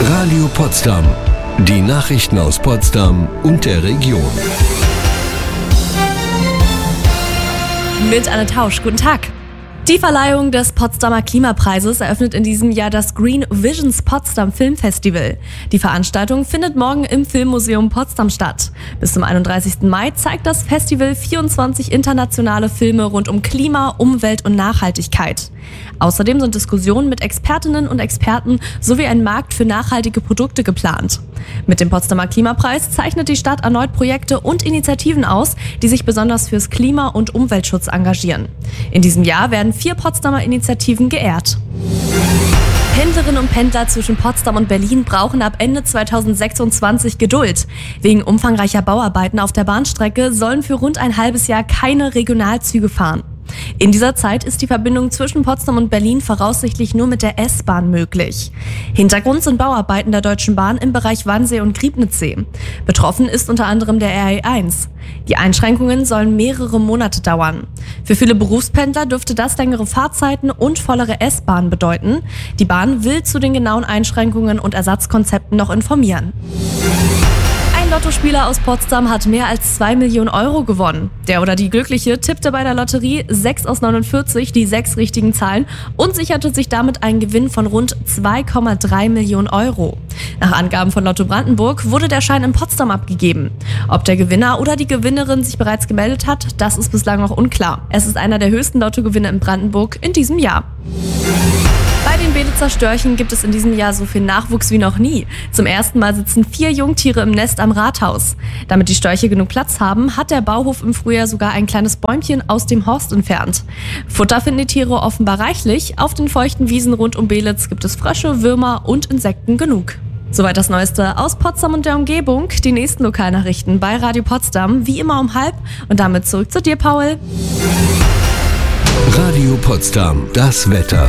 Radio Potsdam. Die Nachrichten aus Potsdam und der Region. Mit Anne Tausch, guten Tag. Die Verleihung des Potsdamer Klimapreises eröffnet in diesem Jahr das Green Visions Potsdam Filmfestival. Die Veranstaltung findet morgen im Filmmuseum Potsdam statt. Bis zum 31. Mai zeigt das Festival 24 internationale Filme rund um Klima, Umwelt und Nachhaltigkeit. Außerdem sind Diskussionen mit Expertinnen und Experten sowie ein Markt für nachhaltige Produkte geplant. Mit dem Potsdamer Klimapreis zeichnet die Stadt erneut Projekte und Initiativen aus, die sich besonders fürs Klima- und Umweltschutz engagieren. In diesem Jahr werden 4 Potsdamer Initiativen geehrt. Pendlerinnen und Pendler zwischen Potsdam und Berlin brauchen ab Ende 2026 Geduld. Wegen umfangreicher Bauarbeiten auf der Bahnstrecke sollen für rund ein halbes Jahr keine Regionalzüge fahren. In dieser Zeit ist die Verbindung zwischen Potsdam und Berlin voraussichtlich nur mit der S-Bahn möglich. Hintergrund sind Bauarbeiten der Deutschen Bahn im Bereich Wannsee und Griebnitzsee. Betroffen ist unter anderem der RE1. Die Einschränkungen sollen mehrere Monate dauern. Für viele Berufspendler dürfte das längere Fahrzeiten und vollere S-Bahn bedeuten. Die Bahn will zu den genauen Einschränkungen und Ersatzkonzepten noch informieren. Ein Lottospieler aus Potsdam hat mehr als 2 Millionen Euro gewonnen. Der oder die Glückliche tippte bei der Lotterie 6 aus 49 die 6 richtigen Zahlen und sicherte sich damit einen Gewinn von rund 2,3 Millionen Euro. Nach Angaben von Lotto Brandenburg wurde der Schein in Potsdam abgegeben. Ob der Gewinner oder die Gewinnerin sich bereits gemeldet hat, das ist bislang noch unklar. Es ist einer der höchsten Lottogewinne in Brandenburg in diesem Jahr. Bei den Belitzer Störchen gibt es in diesem Jahr so viel Nachwuchs wie noch nie. Zum ersten Mal sitzen 4 Jungtiere im Nest am Rathaus. Damit die Störche genug Platz haben, hat der Bauhof im Frühjahr sogar ein kleines Bäumchen aus dem Horst entfernt. Futter finden die Tiere offenbar reichlich. Auf den feuchten Wiesen rund um Belitz gibt es Frösche, Würmer und Insekten genug. Soweit das Neueste aus Potsdam und der Umgebung. Die nächsten Lokalnachrichten bei Radio Potsdam, wie immer um 12:30. Und damit zurück zu dir, Paul. Radio Potsdam, das Wetter.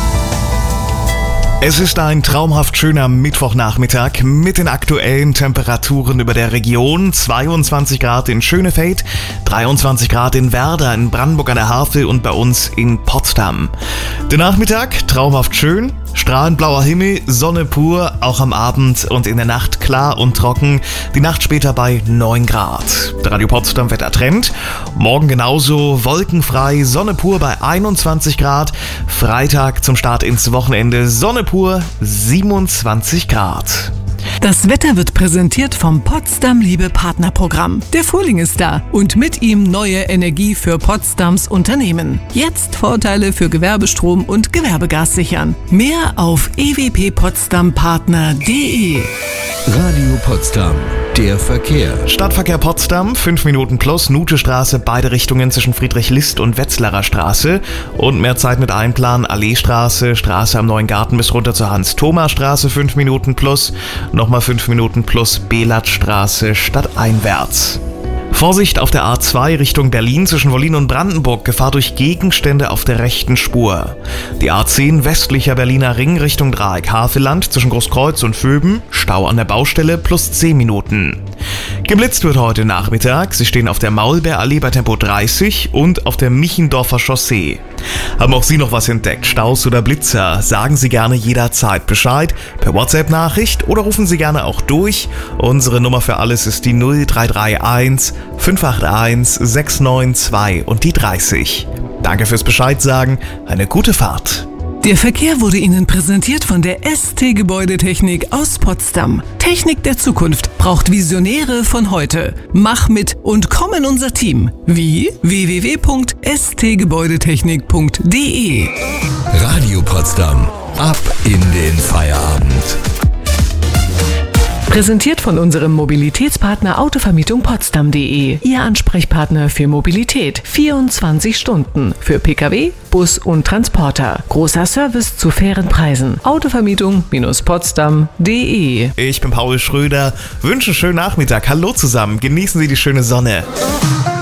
Es ist ein traumhaft schöner Mittwochnachmittag mit den aktuellen Temperaturen über der Region. 22 Grad in Schönefeld, 23 Grad in Werder, in Brandenburg an der Havel und bei uns in Potsdam. Der Nachmittag traumhaft schön, strahlend blauer Himmel, Sonne pur, auch am Abend und in der Nacht klar und trocken. Die Nacht später bei 9 Grad. Der Radio Potsdam Wettertrend. Morgen genauso wolkenfrei, Sonne pur bei 21 Grad. Freitag zum Start ins Wochenende, Sonne pur 27 Grad. Das Wetter wird präsentiert vom Potsdam Liebe Partnerprogramm. Der Frühling ist da und mit ihm neue Energie für Potsdams Unternehmen. Jetzt Vorteile für Gewerbestrom und Gewerbegas sichern. Mehr auf ewppotsdampartner.de. Radio Potsdam, der Verkehr. Stadtverkehr Potsdam, 5 Minuten plus, Nutestraße, beide Richtungen zwischen Friedrich-List und Wetzlarer Straße. Und mehr Zeit mit Einplan, Alleestraße, Straße am Neuen Garten bis runter zur Hans-Thoma-Straße, 5 Minuten plus. Nochmal 5 Minuten plus, Belatstraße stadteinwärts. Vorsicht auf der A2 Richtung Berlin zwischen Wollin und Brandenburg, Gefahr durch Gegenstände auf der rechten Spur. Die A10 westlicher Berliner Ring Richtung Dreieck Havelland zwischen Großkreuz und Vöben, Stau an der Baustelle plus 10 Minuten. Geblitzt wird heute Nachmittag. Sie stehen auf der Maulbeerallee bei Tempo 30 und auf der Michendorfer Chaussee. Haben auch Sie noch was entdeckt? Staus oder Blitzer? Sagen Sie gerne jederzeit Bescheid per WhatsApp-Nachricht oder rufen Sie gerne auch durch. Unsere Nummer für alles ist die 0331 581 692 und die 30. Danke fürs Bescheid sagen. Eine gute Fahrt. Der Verkehr wurde Ihnen präsentiert von der ST Gebäudetechnik aus Potsdam. Technik der Zukunft braucht Visionäre von heute. Mach mit und komm in unser Team. Wie? www.stgebäudetechnik.de. Radio Potsdam, ab in den Feierabend. Präsentiert von unserem Mobilitätspartner Autovermietung Potsdam.de. Ihr Ansprechpartner für Mobilität. 24 Stunden. Für Pkw, Bus und Transporter. Großer Service zu fairen Preisen. Autovermietung-Potsdam.de. Ich bin Paul Schröder. Wünsche einen schönen Nachmittag. Hallo zusammen. Genießen Sie die schöne Sonne.